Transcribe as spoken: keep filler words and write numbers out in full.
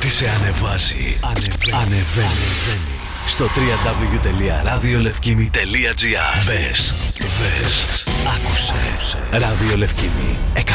Ό,τι σε ανεβάζει, ανεβαίνει. ανεβαίνει. Στο double-u double-u double-u τελεία ραδιολευκήμι τελεία τζι άρ. Μπες, δες, άκουσε. Ραδιολευκήμι εκατό